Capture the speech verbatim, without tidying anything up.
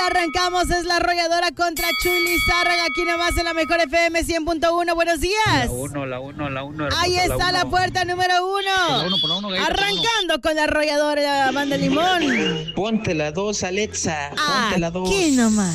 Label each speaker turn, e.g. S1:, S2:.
S1: Arrancamos, es la arrolladora contra Chuy Lizárraga, aquí nomás en la mejor F M cien punto uno. Buenos días.
S2: La uno, la uno, la uno. Hermosa,
S1: Ahí está la,
S2: la,
S1: la puerta número uno.
S2: Por la uno, por la uno gallita,
S1: arrancando uno. Con la arrolladora de la banda Limón.
S3: Ponte la dos, Alexa. Ponte la dos.
S1: Aquí nomás.